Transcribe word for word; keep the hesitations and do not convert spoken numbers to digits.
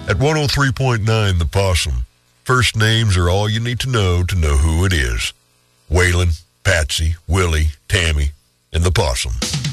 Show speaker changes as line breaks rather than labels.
At one oh three point nine The Possum, first names are all you need to know to know who it is. Waylon, Patsy, Willie, Tammy, and the Possum.